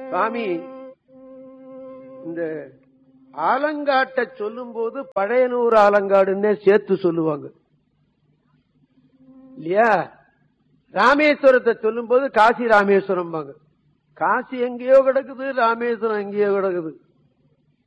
சுவாமி இந்த ஆலங்காட்டை சொல்லும் போது பழையனூர் ஆலங்காடுன்னே சேர்த்து சொல்லுவாங்க இல்லையா? ராமேஸ்வரத்தை சொல்லும் போது காசி ராமேஸ்வரம். காசி எங்கேயோ கிடக்குது, ராமேஸ்வரம் எங்கேயோ கிடக்குது.